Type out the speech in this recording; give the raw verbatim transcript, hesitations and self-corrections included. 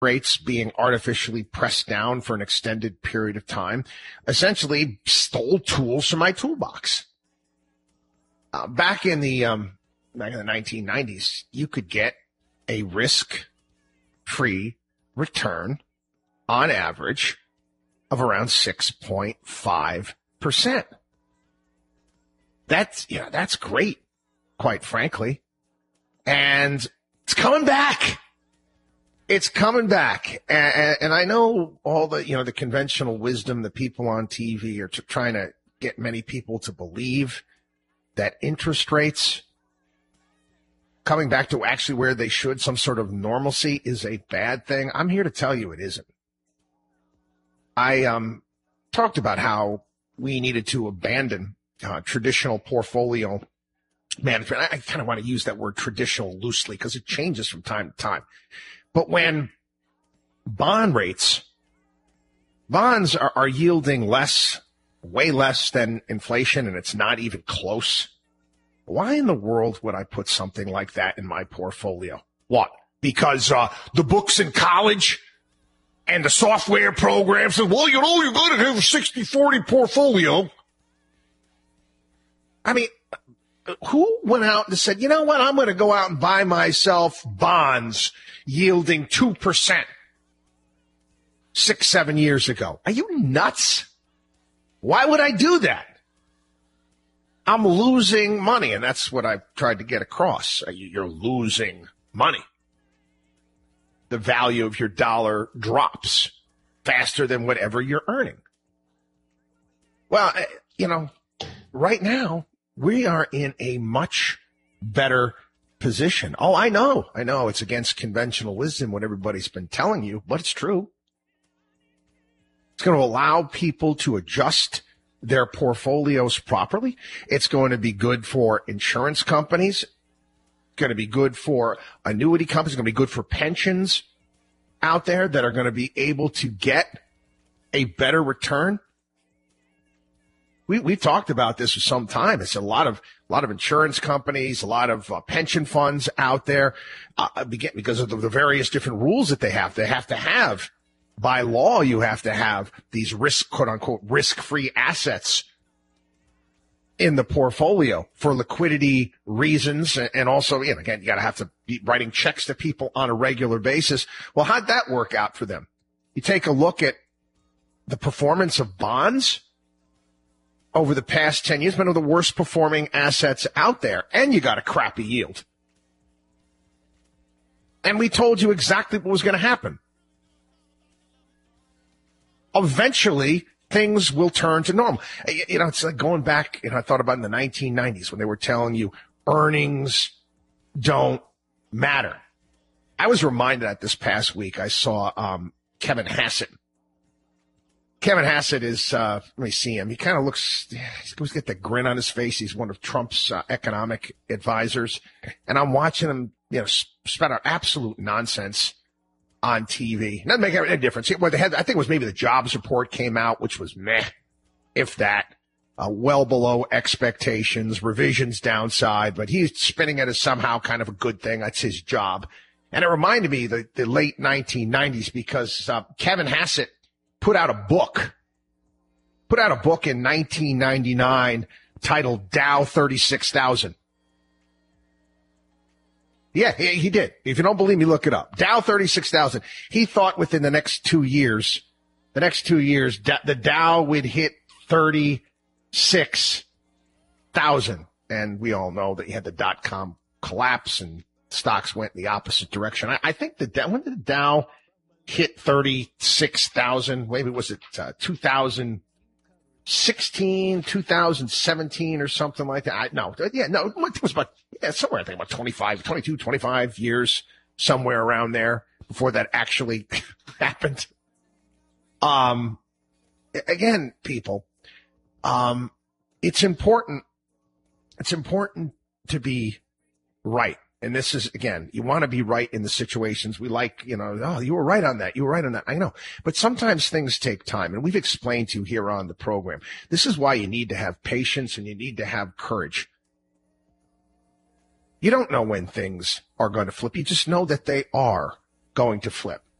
rates being artificially pressed down for an extended period of time essentially stole tools from my toolbox. Uh, back in the um, back in the nineteen nineties, you could get a risk-free return on average of around six point five percent. That's, you know, that's great, quite frankly. And it's coming back. It's coming back. And, and I know all the, you know, the conventional wisdom, the people on T V are t- trying to get many people to believe that interest rates coming back to actually where they should, some sort of normalcy, is a bad thing. I'm here to tell you it isn't. I um, talked about how we needed to abandon uh, traditional portfolio management. I, I kind of want to use that word traditional loosely because it changes from time to time. But when bond rates, bonds are, are yielding less, way less than inflation, and it's not even close, why in the world would I put something like that in my portfolio? What? Because uh, the books in college and the software programs said, well, you know, you're going to have a sixty forty portfolio. I mean, who went out and said, you know what, I'm going to go out and buy myself bonds yielding two percent six, seven years ago? Are you nuts? Why would I do that? I'm losing money, and that's what I've tried to get across. You're losing money. The value of your dollar drops faster than whatever you're earning. Well, you know, right now, we are in a much better position. Oh, I know. I know it's against conventional wisdom, what everybody's been telling you, but it's true. It's going to allow people to adjust their portfolios properly. It's going to be good for insurance companies. It's going to be good for annuity companies. It's going to be good for pensions out there that are going to be able to get a better return. We, we've talked about this for some time. It's a lot of, a lot of insurance companies, a lot of uh, pension funds out there, uh, because of the various different rules that they have. They have to have, by law, you have to have these risk, quote unquote, risk-free assets in the portfolio for liquidity reasons. And also, you know, again, you got to have to be writing checks to people on a regular basis. Well, how'd that work out for them? You take a look at the performance of bonds over the past ten years, one of the worst performing assets out there, and you got a crappy yield. And we told you exactly what was going to happen. Eventually, things will turn to normal. You know, it's like going back, you know, I thought about in the nineteen nineties when they were telling you earnings don't matter. I was reminded that this past week I saw um, Kevin Hassett. Kevin Hassett is, uh, let me see him. He kind of looks, he's always got the grin on his face. He's one of Trump's uh, economic advisors. And I'm watching him, you know, spout out absolute nonsense on T V. Doesn't make any difference. What they had, I think it was maybe the jobs report came out, which was meh, if that, uh, well below expectations, revisions downside, but he's spinning it as somehow kind of a good thing. That's his job. And it reminded me of the, the late nineteen nineties because uh, Kevin Hassett put out a book, put out a book in nineteen ninety-nine titled Dow thirty-six thousand. Yeah, he, he did. If you don't believe me, look it up. Dow thirty-six thousand. He thought within the next two years, the next two years, the Dow would hit thirty-six thousand. And we all know that you had the dot-com collapse and stocks went in the opposite direction. I, I think the Dow, when did the Dow hit thirty-six thousand? Maybe was it uh, two thousand sixteen, two thousand seventeen or something like that? I, no, yeah, no, it was about, yeah, somewhere I think about twenty-five, twenty-two, twenty-five years, somewhere around there before that actually happened. Um, again, people, um, it's important, it's important to be right. And this is, again, you want to be right in the situations. We like, you know, oh, you were right on that. You were right on that. I know. But sometimes things take time. And we've explained to you here on the program. This is why you need to have patience and you need to have courage. You don't know when things are going to flip. You just know that they are going to flip.